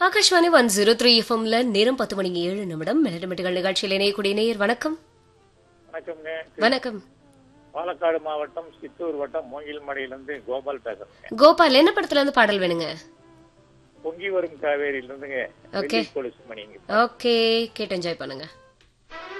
ஆகாஷ்வாணி 103 எஃப்எம்ல நேரம் 10 மணி 7 நிமிடம். மெலடிமெட்டுகள் நிகழ்ச்சியில் இணையக்கூடிய நேயர் வணக்கம். வணக்கம்ங்க. வணக்கம். பாலக்காடு மாவட்டம் சித்தூர் வட்டம் மூங்கில்மடையிலிருந்து கோபால் பேசுறேன். கோபால், என்ன படத்துல இருந்து பாடல் வேணுங்க? பொங்கி வரும் காவேரியிலிருந்துங்க. ஓகே கொலுசு மணிங்க. ஓகே, கேட்டு என்ஜாய் பண்ணுங்க.